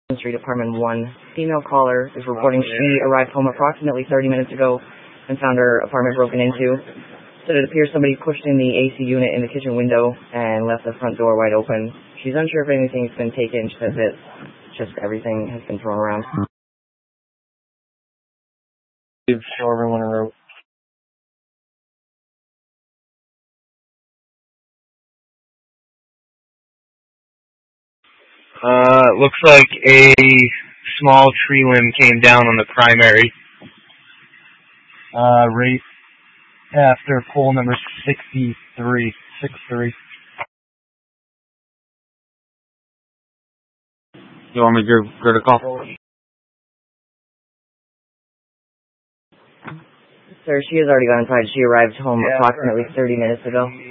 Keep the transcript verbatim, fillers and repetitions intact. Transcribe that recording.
Street, Apartment one. Female caller is reporting she arrived home approximately thirty minutes ago and found her apartment broken into. So it appears somebody pushed in the A C unit in the kitchen window and left the front door wide open. She's unsure if anything's been taken. She says that just everything has been thrown around. Show everyone a rope. Uh, looks like a small tree limb came down on the primary. Uh, right after pole number sixty-three. six-three. You want me to go, go to call? Sir, she has already gone inside. She arrived home Yeah, approximately thirty minutes ago.